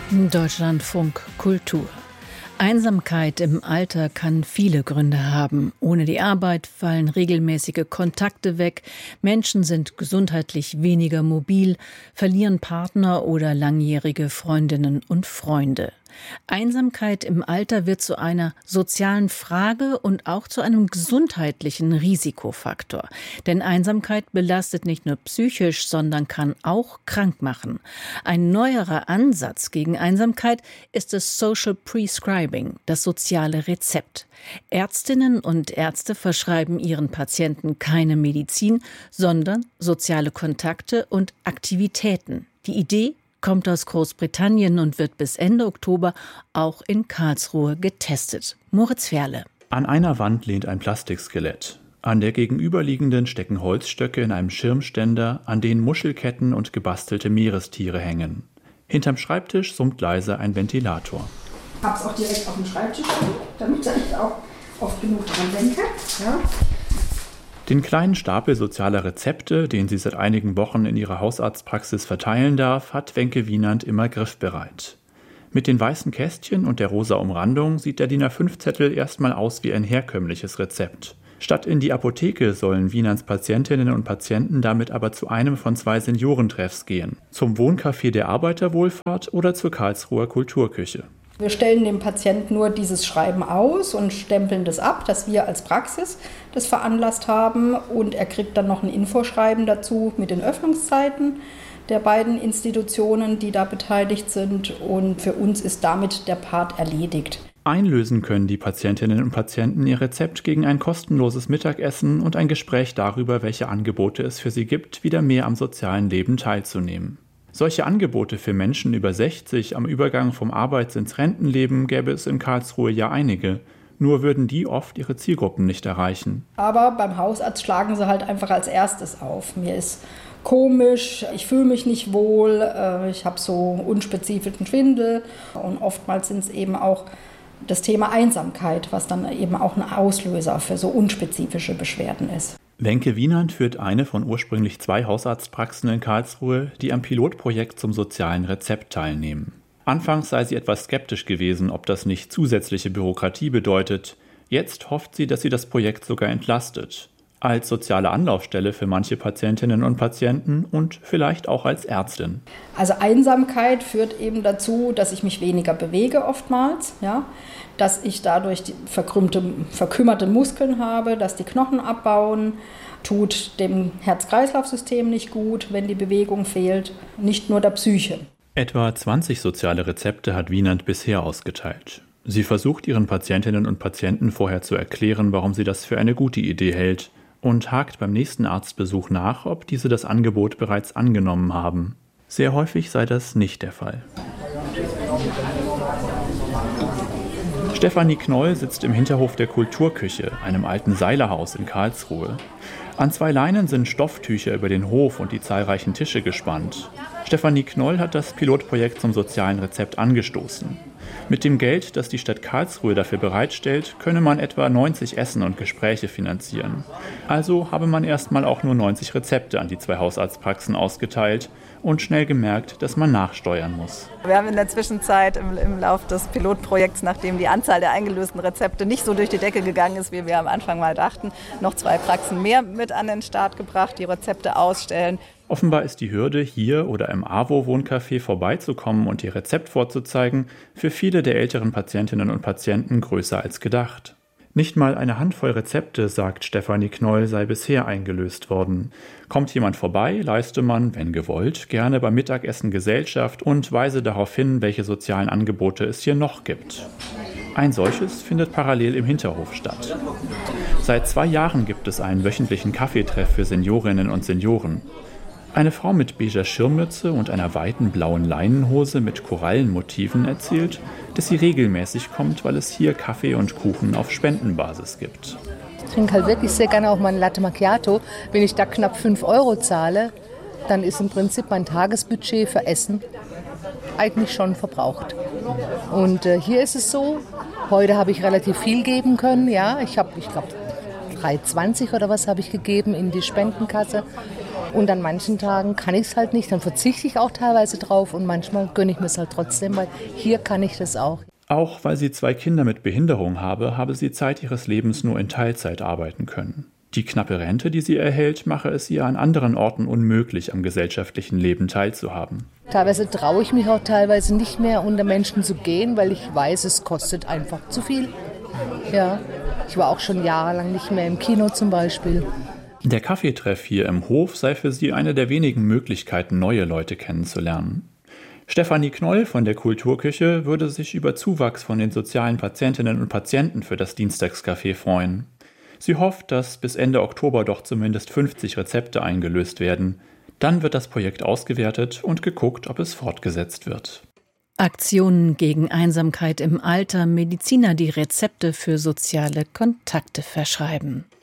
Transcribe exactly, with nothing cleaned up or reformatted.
Deutschlandfunk Kultur. Einsamkeit im Alter kann viele Gründe haben. Ohne die Arbeit fallen regelmäßige Kontakte weg, Menschen sind gesundheitlich weniger mobil, verlieren Partner oder langjährige Freundinnen und Freunde. Einsamkeit im Alter wird zu einer sozialen Frage und auch zu einem gesundheitlichen Risikofaktor. Denn Einsamkeit belastet nicht nur psychisch, sondern kann auch krank machen. Ein neuerer Ansatz gegen Einsamkeit ist das Social Prescribing, das soziale Rezept. Ärztinnen und Ärzte verschreiben ihren Patienten keine Medizin, sondern soziale Kontakte und Aktivitäten. Die Idee kommt aus Großbritannien und wird bis Ende Oktober auch in Karlsruhe getestet. Moritz Ferle. An einer Wand lehnt ein Plastikskelett. An der gegenüberliegenden stecken Holzstöcke in einem Schirmständer, an denen Muschelketten und gebastelte Meerestiere hängen. Hinterm Schreibtisch summt leise ein Ventilator. Ich habe es auch direkt auf dem Schreibtisch, damit ich auch oft genug dran denke. Ja. Den kleinen Stapel sozialer Rezepte, den sie seit einigen Wochen in ihrer Hausarztpraxis verteilen darf, hat Wenke Wienand immer griffbereit. Mit den weißen Kästchen und der rosa Umrandung sieht der D I N A fünf Zettel erstmal aus wie ein herkömmliches Rezept. Statt in die Apotheke sollen Wienands Patientinnen und Patienten damit aber zu einem von zwei Seniorentreffs gehen. Zum Wohncafé der Arbeiterwohlfahrt oder zur Karlsruher Kulturküche. Wir stellen dem Patienten nur dieses Schreiben aus und stempeln das ab, dass wir als Praxis das veranlasst haben. Und er kriegt dann noch ein Infoschreiben dazu mit den Öffnungszeiten der beiden Institutionen, die da beteiligt sind. Und für uns ist damit der Part erledigt. Einlösen können die Patientinnen und Patienten ihr Rezept gegen ein kostenloses Mittagessen und ein Gespräch darüber, welche Angebote es für sie gibt, wieder mehr am sozialen Leben teilzunehmen. Solche Angebote für Menschen über sechzig am Übergang vom Arbeits- ins Rentenleben gäbe es in Karlsruhe ja einige. Nur würden die oft ihre Zielgruppen nicht erreichen. Aber beim Hausarzt schlagen sie halt einfach als erstes auf. Mir ist komisch, ich fühle mich nicht wohl, ich habe so unspezifischen Schwindel. Und oftmals sind es eben auch das Thema Einsamkeit, was dann eben auch ein Auslöser für so unspezifische Beschwerden ist. Wenke Wienand führt eine von ursprünglich zwei Hausarztpraxen in Karlsruhe, die am Pilotprojekt zum sozialen Rezept teilnehmen. Anfangs sei sie etwas skeptisch gewesen, ob das nicht zusätzliche Bürokratie bedeutet. Jetzt hofft sie, dass sie das Projekt sogar entlastet. Als soziale Anlaufstelle für manche Patientinnen und Patienten und vielleicht auch als Ärztin. Also Einsamkeit führt eben dazu, dass ich mich weniger bewege oftmals, ja, dass ich dadurch die verkrümmte, verkümmerte Muskeln habe, dass die Knochen abbauen, tut dem Herz-Kreislauf-System nicht gut, wenn die Bewegung fehlt, nicht nur der Psyche. Etwa zwanzig soziale Rezepte hat Wienand bisher ausgeteilt. Sie versucht ihren Patientinnen und Patienten vorher zu erklären, warum sie das für eine gute Idee hält und hakt beim nächsten Arztbesuch nach, ob diese das Angebot bereits angenommen haben. Sehr häufig sei das nicht der Fall. Stefanie Knoll sitzt im Hinterhof der Kulturküche, einem alten Seilerhaus in Karlsruhe. An zwei Leinen sind Stofftücher über den Hof und die zahlreichen Tische gespannt. Stefanie Knoll hat das Pilotprojekt zum sozialen Rezept angestoßen. Mit dem Geld, das die Stadt Karlsruhe dafür bereitstellt, könne man etwa neunzig Essen und Gespräche finanzieren. Also habe man erstmal auch nur neunzig Rezepte an die zwei Hausarztpraxen ausgeteilt und schnell gemerkt, dass man nachsteuern muss. Wir haben in der Zwischenzeit im, im Lauf des Pilotprojekts, nachdem die Anzahl der eingelösten Rezepte nicht so durch die Decke gegangen ist, wie wir am Anfang mal dachten, noch zwei Praxen mehr mit an den Start gebracht, die Rezepte ausstellen. Offenbar ist die Hürde, hier oder im AWO-Wohncafé vorbeizukommen und ihr Rezept vorzuzeigen, für viele der älteren Patientinnen und Patienten größer als gedacht. Nicht mal eine Handvoll Rezepte, sagt Stefanie Knoll, sei bisher eingelöst worden. Kommt jemand vorbei, leiste man, wenn gewollt, gerne beim Mittagessen Gesellschaft und weise darauf hin, welche sozialen Angebote es hier noch gibt. Ein solches findet parallel im Hinterhof statt. Seit zwei Jahren gibt es einen wöchentlichen Kaffeetreff für Seniorinnen und Senioren. Eine Frau mit beiger Schirmmütze und einer weiten blauen Leinenhose mit Korallenmotiven erzählt, dass sie regelmäßig kommt, weil es hier Kaffee und Kuchen auf Spendenbasis gibt. Ich trinke halt wirklich sehr gerne auch mal ein Latte Macchiato. Wenn ich da knapp fünf Euro zahle, dann ist im Prinzip mein Tagesbudget für Essen eigentlich schon verbraucht. Und äh, hier ist es so, heute habe ich relativ viel geben können. Ja, ich habe, ich glaube, drei Euro zwanzig oder was habe ich gegeben in die Spendenkasse. Und an manchen Tagen kann ich es halt nicht, dann verzichte ich auch teilweise drauf und manchmal gönne ich mir es halt trotzdem, weil hier kann ich das auch. Auch weil sie zwei Kinder mit Behinderung habe, habe sie Zeit ihres Lebens nur in Teilzeit arbeiten können. Die knappe Rente, die sie erhält, mache es ihr an anderen Orten unmöglich, am gesellschaftlichen Leben teilzuhaben. Teilweise traue ich mich auch teilweise nicht mehr, unter Menschen zu gehen, weil ich weiß, es kostet einfach zu viel. Ja, ich war auch schon jahrelang nicht mehr im Kino zum Beispiel. Der Kaffeetreff hier im Hof sei für sie eine der wenigen Möglichkeiten, neue Leute kennenzulernen. Stefanie Knoll von der Kulturküche würde sich über Zuwachs von den sozialen Patientinnen und Patienten für das Dienstagscafé freuen. Sie hofft, dass bis Ende Oktober doch zumindest fünfzig Rezepte eingelöst werden. Dann wird das Projekt ausgewertet und geguckt, ob es fortgesetzt wird. Aktionen gegen Einsamkeit im Alter, Mediziner, die Rezepte für soziale Kontakte verschreiben.